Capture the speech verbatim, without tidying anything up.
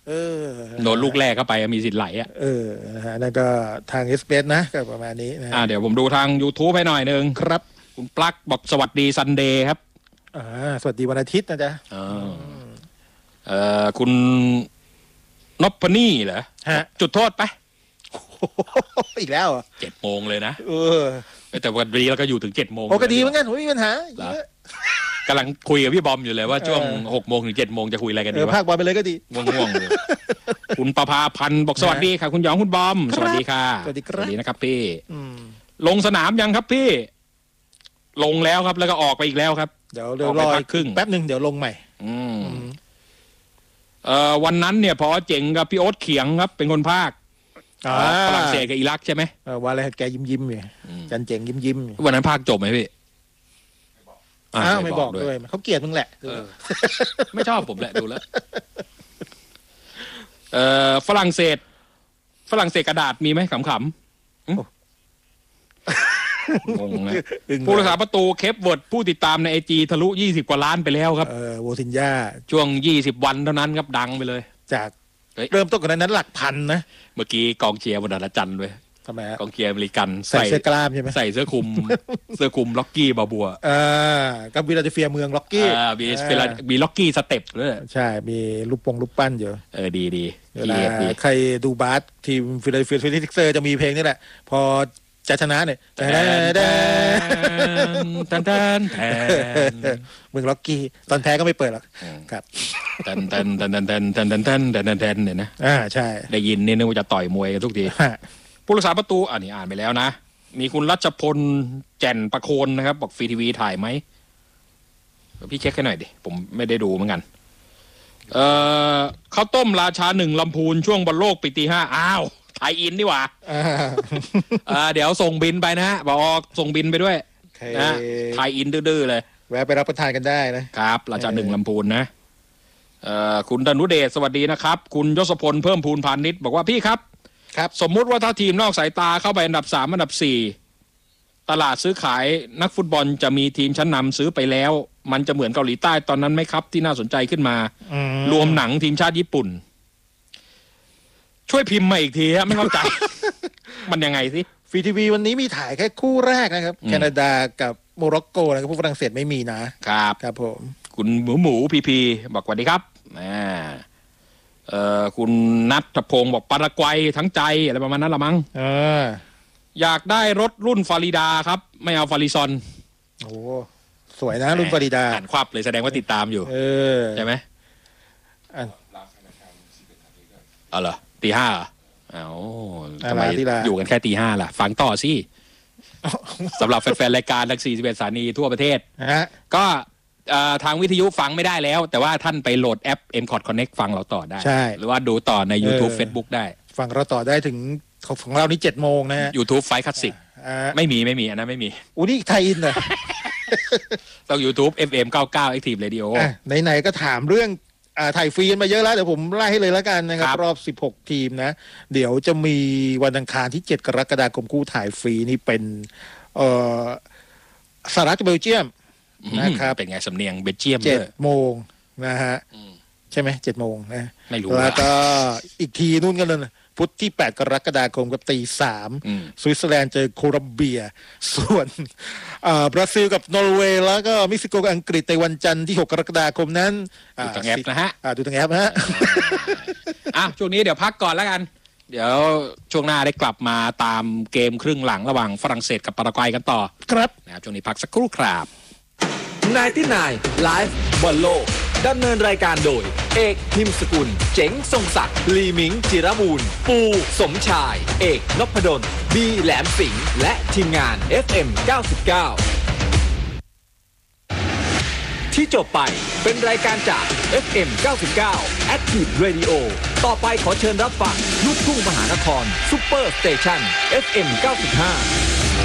เออโดนลูกแรกเข้าไปมีสิทธิ์ไหลอ่ะเออนะฮะนั่นก็ทางเอสเปสนะก็ประมาณนี้นะอ่าเดี๋ยวผมดูทาง YouTube ให้หน่อยนึงครับคุณปลั๊กบอกสวัสดีซันเดย์ครับอ่าสวัสดีวันอาทิตย์นะจ๊ะอ่าเอ่อคุณนพนี่เหรอจุดโทษไปอีกแล้วอ่ะเจ็ดโมงเลยนะเออแต่วันนี้เราก็อยู่ถึงเจ็ดโมงโอ้ก็ดีเหมือนกันไม่มีปัญหากำลังคุยกับพี่บอมอยู่เลยว่าช่วงหกโมงถึงเจ็ดโมงจะคุยอะไรกันดีวะภาคบอลไปเลยก็ดีง่วงๆเลยคุณประภาพันธ์บอกสวัสดีค่ะคุณหยองคุณบอมสวัสดีค่ะสวัสดีครับสวัสดีนะครับพี่ลงสนามยังครับพี่ลงแล้วครับแล้วก็ออกไปอีกแล้วครับเดี๋ยวเดี๋ยวรอครึ่งแป๊บหนึ่งเดี๋ยวลงใหม่อืมเอ่อวันนั้นเนี่ยพอเจ๋งกับพี่โอ๊ตเขียงครับเป็นคนภาคฝรั่งเศสกับอิรักใช่ไหมวันอะไรแกยิ้มยิ้มอยู่จันเจ๋งยิ้มยิ้มวันนั้นภาคจบไหมพี่อ้าวไม่บอกด้วยเขาเกลียดมึงแหละไม่ชอบผมแหละดูแล้วเอ่อฝรั่งเศสฝรั่งเศสกระดาษมีไหมขำๆงงนะผู้รักษาประตูเคปเวิร์ดผู้ติดตามในไอจีทะลุยี่สิบกว่าล้านไปแล้วครับเออโวซินยาช่วงยี่สิบวันเท่านั้นครับดังไปเลยจากเริ่มต้นกันนั้นหลักพันนะเมื่อกี้กองเชียร์บนดาจันด้วยทำไมกองเชียร์อเมริกันใส่เสื้อกล้ามใช่ไหมใส่เสื้อคลุมเสื้อคลุมล็อกกี้บาบัวอ่ากับวิลาเดเฟียเมืองล็อกกี้อ่ามีมีล็อกกี้สเต็ปด้วยใช่มีรูปปงรูปปั้นอยู่เออดีดีเวลาใครดูบาสทีมฟิลาเดลเฟียซิกเซอร์จะมีเพลงนี่แหละพอจะชนะเนี่ยแทนแทนแทนแทนแทนเมืองล็อกกี้ตอนแพ้ก็ไม่เปิดหรอกครับแทนแทนแทนแทนแทนแทนแทนแทนแทนแทนเนี่ยนะอ่าใช่ได้ยินนี่นึกว่าจะต่อยมวยกันทุกทีผู้รักษาประตูอ่านี่อ่านไปแล้วนะมีคุณรัชพลแจ่นประโคนนะครับบอกฟรีทีวีถ่ายไหมพี่เช็คให้หน่อยดิผมไม่ได้ดูเหมือนกันเอ่อข้าวต้มราชาหนึ่งลำพูนช่วงบอลโลกปีตีห้าอ้าวถ่ายอินดีกว่าอ่าเดี๋ยวส่งบินไปนะบอกส่งบินไปด้วยนะถ่ายอินดื้อๆเลยแวะไปรับประทานกันได้นะครับราชาหนึ่งลำพูนนะเอ่อคุณดนุเดชสวัสดีนะครับคุณยศพลเพิ่มพูนพาณิชย์บอกว่าพี่ครับครับสมมุติว่าถ้าทีมนอกสายตาเข้าไปอันดับสามอันดับสี่ตลาดซื้อขายนักฟุตบอลจะมีทีมชั้นนำซื้อไปแล้วมันจะเหมือนเกาหลีใต้ตอนนั้นไหมครับที่น่าสนใจขึ้นมารวมหนังทีมชาติญี่ปุ่นช่วยพิมพ์มาอีกทีฮะไม่เข้าใจ มันยังไงสิฟรีทีวีวันนี้มีถ่ายแค่คู่แรกนะครับแคนาดากับโมร็อกโกนะครับพวกฝรั่งเศสไม่มีนะครับครับผมคุณหมูหมูพีพีบอกสวัสดีครับอ่าเอ่อคุณนัทพงศ์บอกปารากวัยทั้งใจอะไรประมาณนั้นละมั้งเอออยากได้รถรุ่นฟาริดาครับไม่เอาฟาริซอนโอ้สวยนะรุ่นฟาริดาอ่านควับเลยแสดงว่าติดตามอยู่เออใช่ไหมอ่ะอ๋อเหรอตีห้าอ๋อทำไมอยู่กันแค่ตีห้าล่ะฟังต่อสิสำหรับแฟนๆรายการทั้งสี่สิบเอ็ดสถานีทั่วประเทศก็ทางวิทยุฟังไม่ได้แล้วแต่ว่าท่านไปโหลดแอป เอ็ม คอร์ด Connect ฟังเราต่อได้หรือว่าดูต่อใน YouTube Facebook ได้ฟังเราต่อได้ถึงของเรานี่เจ็ดโมงนะฮะ YouTube ไฟคลาสสิกไม่มีไม่มีอันนั้นไม่มีอู้นี่ไทยอินเหรอต้อง YouTube เอฟ เอ็ม เก้าสิบเก้า Active Radio ไหนๆก็ถามเรื่องถ่ายฟรีมาเยอะแล้วเดี๋ยวผมไล่ให้เลยแล้วกันนะครับรอบสิบหกทีมนะเดี๋ยวจะมีวันอังคารที่เจ็ดกรกฎาคมคู่ถ่ายฟรีนี่เป็นเอ่อสหรัฐเบลเยียมนะครับเป็นไงสำเนียงเบลเยียมเจ็ดโมงนะฮะใช่ไหมเจ็ดโมงนะไม่รู้แล้วก็อีกทีนู่นกันเลยพุธที่แปดกรกฎาคมกับตีสามสวิตเซอร์แลนด์เจอโคลอมเบียส่วนบราซิลกับนอร์เวย์แล้วก็เม็กซิโกกับอังกฤษในวันจันทร์ที่หกกรกฎาคมนั้นดูทางแอปนะฮะดูทางแอปฮะอ่ะช่วงนี้เดี๋ยวพักก่อนแล้วกันเดี๋ยวช่วงหน้าได้กลับมาตามเกมครึ่งหลังระหว่างฝรั่งเศสกับปารากวัยกันต่อครับนะครับช่วงนี้พักสักครู่ครับนายที่นายไลฟ์บอลโลกดำเนินรายการโดยเอกพิมพ์สกุลเจ๋งทรงศักดิ์ลีมิงจิรบูรณ์ปูสมชายเอกนพดลบีแหลมสิงห์และทีมงาน เอฟ เอ็ม เก้าสิบเก้า ที่จบไปเป็นรายการจาก เอฟ เอ็ม เก้าสิบเก้า Active Radio ต่อไปขอเชิญรับฟังลูกทุ่งมหานครซุปเปอร์สเตชัน เอฟ เอ็ม เก้าสิบห้า